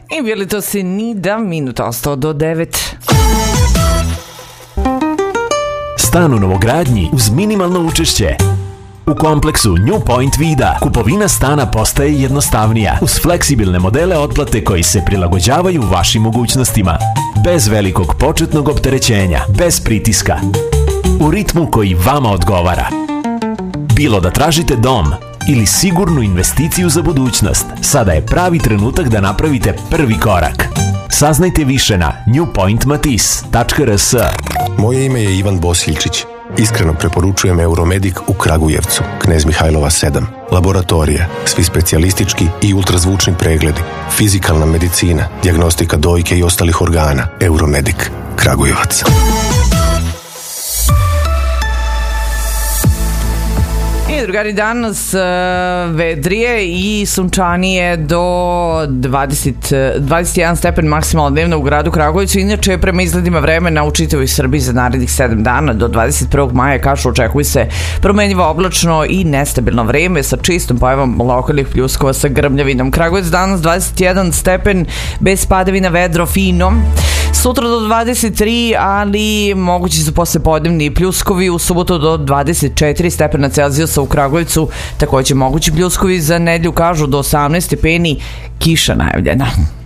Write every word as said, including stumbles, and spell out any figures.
I bili to si Nida, minuta ostao do devet. Stan u novogradnji uz minimalno učešće. U kompleksu New Point Vida kupovina stana postaje jednostavnija uz fleksibilne modele otplate koji se prilagođavaju vašim mogućnostima. Bez velikog početnog opterećenja, bez pritiska. U ritmu koji vama odgovara. Bilo da tražite dom ili sigurnu investiciju za budućnost, sada je pravi trenutak da napravite prvi korak. Saznajte više na new point matis tačka r s. Moje ime je Ivan Bosiljčić. Iskreno preporučujem Euromedik u Kragujevcu, Knez Mihajlova sedam. Laboratorija, svi specijalistički i ultrazvučni pregledi, fizikalna medicina, dijagnostika dojke i ostalih organa. Euromedik, Kragujevac. I drugari, danas uh, vedrije i sunčanije do dvadeset, dvadeset jedan stepen maksimalno dnevno u gradu Kragujevcu. Inače, prema izgledima vremena u čitavoj Srbiji za narednih sedam dana do dvadeset prvog maja, kažu, očekuje se promenljivo oblačno i nestabilno vreme sa čistom pojavom lokalnih pljuskova sa grmljavinom. Kragujevac danas dvadeset jedan stepen, bez padavina, vedro, fino. Sutra do dvadeset tri, ali mogući su poslepodnevni pljuskovi. U subotu do dvadeset četiri stepena Celzijusa u Kragujevcu. Također mogući pljuskovi za nedelju, kažu, do osamnaest stepeni, kiša najavljena.